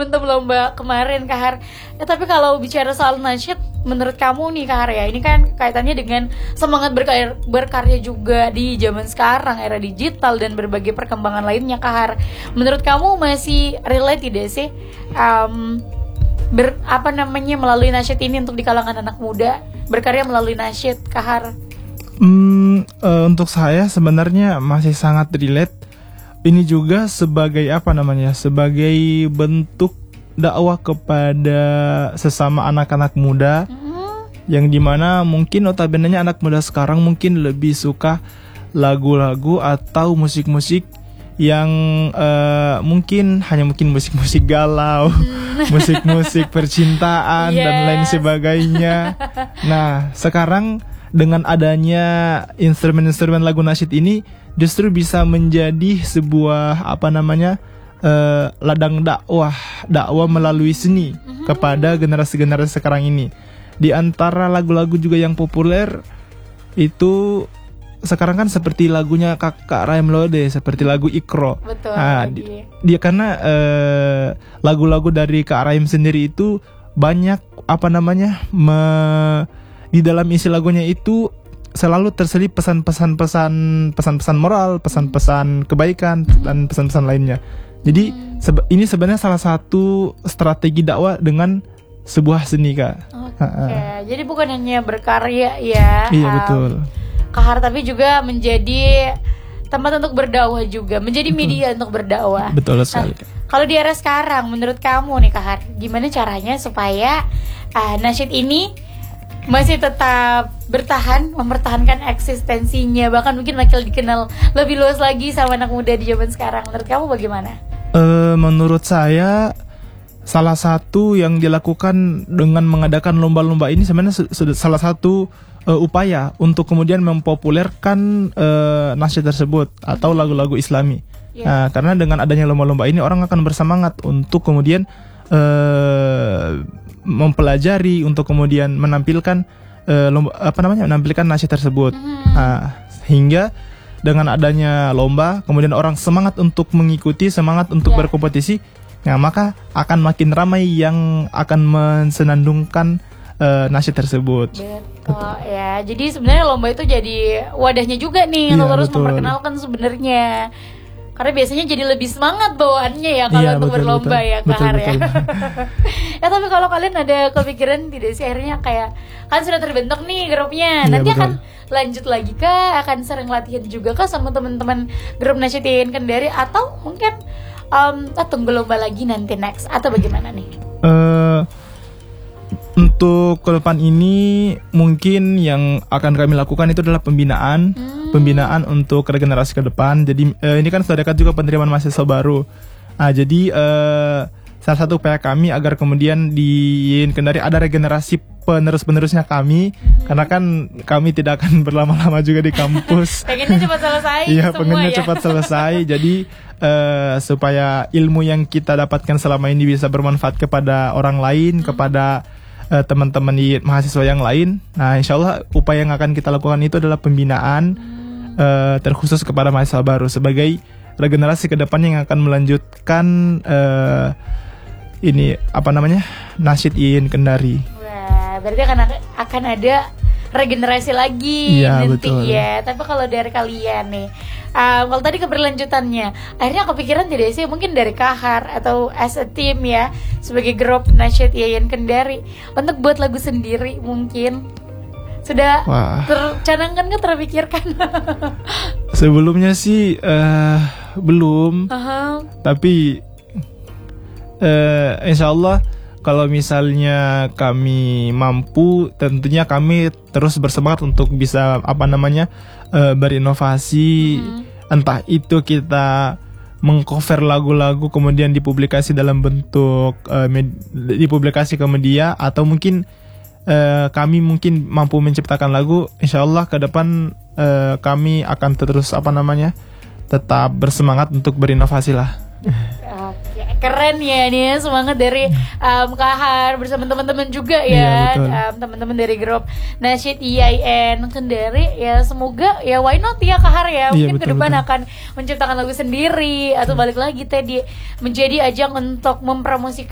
momentum lomba kemarin Kahar. Tapi kalau bicara soal nasyid, menurut kamu nih Kahar ya, ini kan kaitannya dengan semangat berkarya juga di zaman sekarang, era digital dan berbagai perkembangan lainnya Kahar. Menurut kamu masih relate tidak sih melalui nasyid ini untuk di kalangan anak muda, berkarya melalui nasyid Kahar? Untuk saya sebenarnya masih sangat relate. Ini juga sebagai sebagai bentuk dakwah kepada sesama anak-anak muda, yang dimana mungkin notabene anak muda sekarang mungkin lebih suka lagu-lagu atau musik-musik yang mungkin musik-musik galau, musik-musik percintaan dan lain sebagainya. Nah, sekarang dengan adanya instrumen-instrumen lagu nasyid ini justru bisa menjadi sebuah ladang dakwah melalui seni kepada generasi-generasi sekarang ini. Di antara lagu-lagu juga yang populer itu sekarang kan seperti lagunya Kak Rahim Lode, seperti lagu Iqra. Betul. Nah, dia karena lagu-lagu dari Kak Rahim sendiri itu banyak di dalam isi lagunya itu selalu terselip pesan-pesan moral, pesan-pesan kebaikan dan pesan-pesan lainnya. Jadi ini sebenarnya salah satu strategi dakwah dengan sebuah seni, Kak. Oke. Jadi bukan hanya berkarya ya. Iya, betul. Kahar, tapi juga menjadi tempat untuk berdakwah juga, menjadi media untuk berdakwah. Betul sekali. Kalau di era sekarang, menurut kamu nih Kahar, gimana caranya supaya nasyid ini masih tetap bertahan, mempertahankan eksistensinya, bahkan mungkin makin dikenal lebih luas lagi sama anak muda di zaman sekarang? Menurut kamu bagaimana? Menurut saya salah satu yang dilakukan dengan mengadakan lomba-lomba ini sebenarnya salah satu upaya untuk kemudian mempopulerkan nasyid tersebut atau lagu-lagu Islami. Nah, karena dengan adanya lomba-lomba ini orang akan bersemangat untuk kemudian mempelajari, untuk kemudian menampilkan menampilkan nasyid tersebut. Hingga dengan adanya lomba kemudian orang semangat untuk mengikuti, semangat untuk berkompetisi. Nah, maka akan makin ramai yang akan mensenandungkan nasyid tersebut. Betul ya. Jadi sebenarnya lomba itu jadi wadahnya juga nih untuk terus memperkenalkan sebenarnya. Karena biasanya jadi lebih semangat bawaannya ya kalau untuk berlomba ya Kahar ya. Ya, tapi kalau kalian ada kepikiran tidak sih akhirnya kayak kan sudah terbentuk nih grupnya, nanti akan lanjut lagi kah? Akan sering latihan juga kah sama teman-teman grup nasyid Yayan Kendari, atau mungkin tunggu lomba lagi nanti next, atau bagaimana nih? Untuk ke depan ini mungkin yang akan kami lakukan itu adalah pembinaan untuk regenerasi ke depan. Jadi ini kan sudah dekat juga penerimaan mahasiswa baru. Jadi salah satu upaya kami agar kemudian di Yayan Kendari ada regenerasi penerus-penerusnya kami, karena kan kami tidak akan berlama-lama juga di kampus. Pengennya cepat selesai. Iya, pengennya cepat selesai. Jadi supaya ilmu yang kita dapatkan selama ini bisa bermanfaat kepada orang lain, kepada teman-teman di mahasiswa yang lain. Nah, insyaallah upaya yang akan kita lakukan itu adalah pembinaan terkhusus kepada mahasiswa baru sebagai regenerasi ke depan yang akan melanjutkan nasyid Yayan Kendari. Wah, berarti akan ada regenerasi lagi nanti ya. Tapi kalau dari kalian nih, kalau tadi keberlanjutannya, akhirnya kepikiran tidak sih mungkin dari Kahar atau as a team ya, sebagai grup nasyid Yayan Kendari untuk buat lagu sendiri mungkin? Sudah tercanangkan ke terpikirkan? Sebelumnya sih belum. Tapi insyaallah kalau misalnya kami mampu, tentunya kami terus bersemangat untuk bisa berinovasi. Entah itu kita mengcover lagu-lagu kemudian dipublikasi dalam bentuk dipublikasi ke media, atau mungkin kami mungkin mampu menciptakan lagu. Insyaallah ke depan kami akan terus tetap bersemangat untuk berinovasi lah. Keren ya nih semangat dari Kahar bersama teman-teman juga ya, teman-teman dari grup nasyid Yayan Kendari ya. Semoga ya why not ya Kahar ya, mungkin ke depan akan menciptakan lagu sendiri, atau balik lagi tadi menjadi ajang untuk mempromosikan